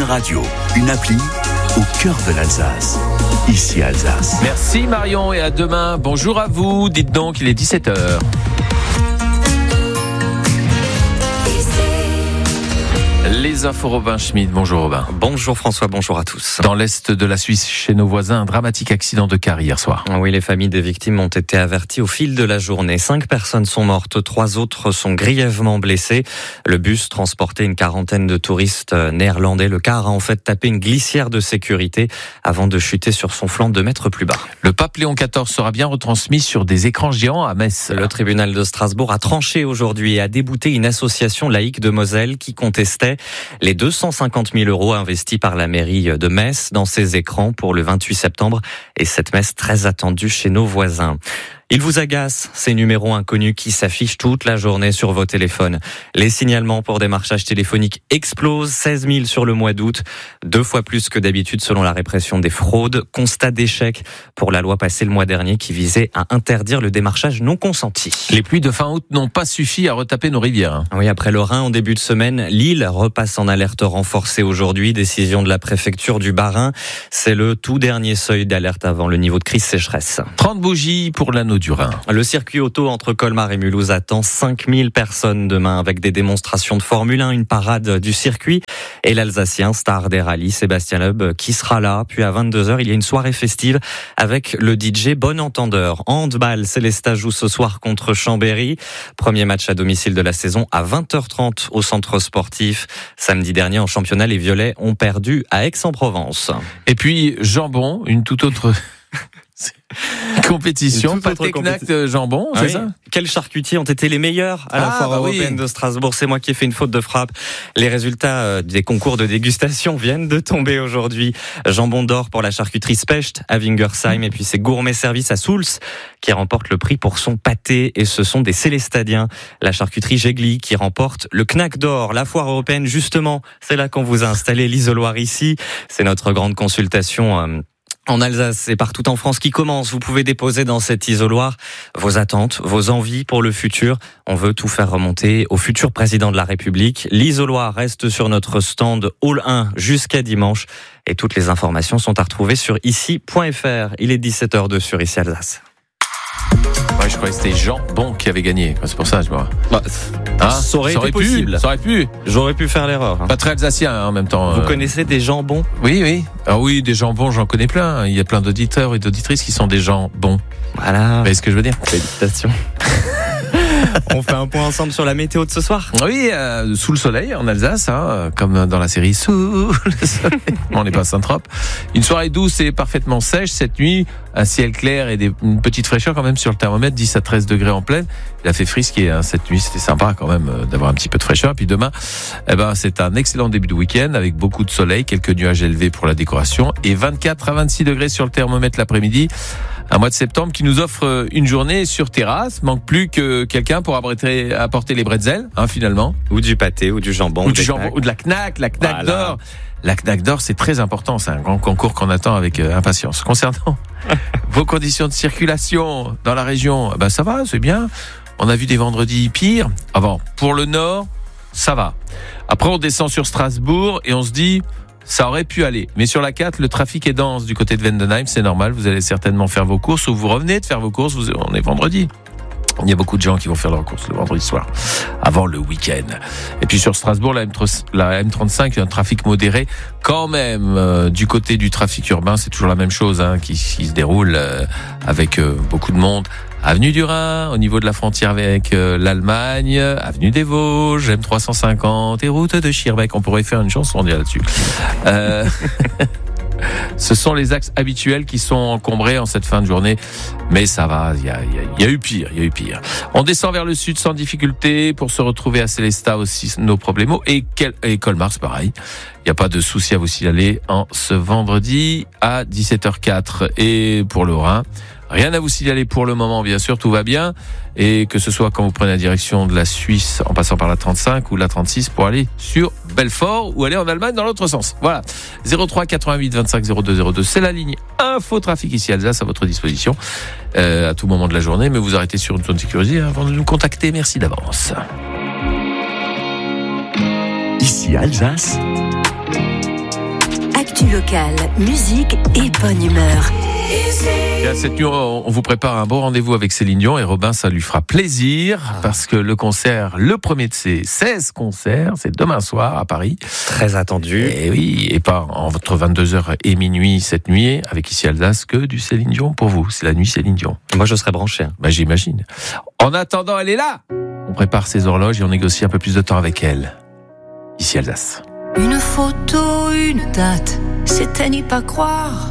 radio, une appli au cœur de l'Alsace. Ici Alsace. Merci Marion et à demain. Bonjour à vous. Dites donc, il est 17h. Les infos Robin Schmidt. Bonjour Robin. Bonjour François, bonjour à tous. Dans l'est de la Suisse, chez nos voisins, un dramatique accident de car hier soir. Oui, les familles des victimes ont été averties au fil de la journée. 5 personnes sont mortes, 3 autres sont grièvement blessées. Le bus transportait une quarantaine de touristes néerlandais. Le car a en fait tapé une glissière de sécurité avant de chuter sur son flanc 2 mètres plus bas. Le pape Léon XIV sera bien retransmis sur des écrans géants à Metz. Le tribunal de Strasbourg a tranché aujourd'hui et a débouté une association laïque de Moselle qui contestait les 250 000 € investis par la mairie de Metz dans ces écrans pour le 28 septembre et cette messe très attendue chez nos voisins. Il vous agace, ces numéros inconnus qui s'affichent toute la journée sur vos téléphones. Les signalements pour démarchage téléphonique explosent, 16 000 sur le mois d'août, 2 fois plus que d'habitude selon la répression des fraudes. Constat d'échec pour la loi passée le mois dernier qui visait à interdire le démarchage non consenti. Les pluies de fin août n'ont pas suffi à retaper nos rivières. Oui, après le Rhin en début de semaine, Lille repasse en alerte renforcée aujourd'hui. Décision de la préfecture du Bas-Rhin. C'est le tout dernier seuil d'alerte avant le niveau de crise sécheresse. 30 bougies pour l'anneau du Rhin. Le circuit auto entre Colmar et Mulhouse attend 5000 personnes demain avec des démonstrations de Formule 1, une parade du circuit et l'Alsacien star des rallyes Sébastien Loeb qui sera là. Puis à 22h, il y a une soirée festive avec le DJ Bon Entendeur. Handball, Célestat joue ce soir contre Chambéry. Premier match à domicile de la saison à 20h30 au centre sportif. Samedi dernier en championnat, les Violets ont perdu à Aix-en-Provence. Et puis jambon, une toute autre compétition, pâté knack jambon, c'est oui. ça? Quels charcutiers ont été les meilleurs à la foire européenne de Strasbourg? C'est moi qui ai fait une faute de frappe. Les résultats des concours de dégustation viennent de tomber aujourd'hui. Jambon d'or pour la charcuterie Specht à Wingersheim et puis c'est Gourmet Service à Souls qui remporte le prix pour son pâté et ce sont des Célestadiens. La charcuterie Gégli qui remporte le Knack d'or. La foire européenne justement, c'est là qu'on vous a installé l'isoloir ici. C'est notre grande consultation en Alsace et partout en France qui commence. Vous pouvez déposer dans cet isoloir vos attentes, vos envies pour le futur. On veut tout faire remonter au futur président de la République. L'isoloir reste sur notre stand Hall 1 jusqu'à dimanche et toutes les informations sont à retrouver sur ici.fr. Il est 17h02 sur Ici Alsace. Ouais, je croyais que c'était Jean Bon qui avait gagné. C'est pour ça, je vois. Ça aurait été possible. Ça aurait pu. J'aurais pu faire l'erreur. Pas très alsacien en même temps. Vous connaissez des jambons? Oui. Ah oui, des jambons, j'en connais plein. Il y a plein d'auditeurs et d'auditrices qui sont des jambons. Voilà. Vous voyez ce que je veux dire? Félicitations. On fait un point ensemble sur la météo de ce soir. Oui, sous le soleil en Alsace, comme dans la série Sous le soleil. On n'est pas à Saint-Trope. Une soirée douce et parfaitement sèche cette nuit. Un ciel clair et une petite fraîcheur quand même sur le thermomètre, 10 à 13 degrés en pleine. Il a fait frisquer cette nuit, c'était sympa quand même d'avoir un petit peu de fraîcheur. Et puis demain, c'est un excellent début de week-end avec beaucoup de soleil, quelques nuages élevés pour la décoration et 24 à 26 degrés sur le thermomètre l'après-midi. Un mois de septembre qui nous offre une journée sur terrasse. Manque plus que quelqu'un pour apporter les bretzels, finalement. Ou du pâté, ou du jambon. Ou de la Knack d'or. La Knack d'or, c'est très important. C'est un grand concours qu'on attend avec impatience. Concernant vos conditions de circulation dans la région, ça va, c'est bien. On a vu des vendredis pires. Pour le nord, ça va. Après, on descend sur Strasbourg et on se dit... Ça aurait pu aller. Mais sur la 4, le trafic est dense du côté de Vendenheim, c'est normal. Vous allez certainement faire vos courses ou vous revenez de faire vos courses. On est vendredi. Il y a beaucoup de gens qui vont faire leurs courses le vendredi soir, avant le week-end. Et puis sur Strasbourg, la M35, il y a un trafic modéré. Quand même, du côté du trafic urbain, c'est toujours la même chose qui se déroule avec beaucoup de monde. Avenue du Rhin, au niveau de la frontière avec l'Allemagne, avenue des Vosges, M350 et route de Schirbeck. On pourrait faire une chanson là-dessus. Ce sont les axes habituels qui sont encombrés en cette fin de journée, mais ça va, il y a eu pire. On descend vers le sud sans difficulté pour se retrouver à Célestat aussi, nos problèmes. Et Colmar, c'est pareil. Il n'y a pas de souci à vous signaler en ce vendredi à 17h04. Et pour le Rhin, rien à vous signaler pour le moment, bien sûr, tout va bien. Et que ce soit quand vous prenez la direction de la Suisse en passant par la 35 ou la 36 pour aller sur Belfort ou aller en Allemagne dans l'autre sens. Voilà. 03 88 25 02 02. C'est la ligne Info Trafic ici Alsace à votre disposition à tout moment de la journée. Mais vous arrêtez sur une zone de sécurité avant de nous contacter. Merci d'avance. Ici Alsace. Actu locale, musique et bonne humeur. Et à cette nuit, on vous prépare un beau rendez-vous avec Céline Dion et Robin, ça lui fera plaisir parce que le concert, le premier de ses 16 concerts, c'est demain soir à Paris. Très attendu. Et oui, et pas entre 22h et minuit cette nuit avec Ici Alsace que du Céline Dion pour vous. C'est la nuit Céline Dion. Moi, je serais branché. Bah, j'imagine. En attendant, elle est là. On prépare ses horloges et on négocie un peu plus de temps avec elle. Ici Alsace. Une photo, une date, c'est à n'y pas croire.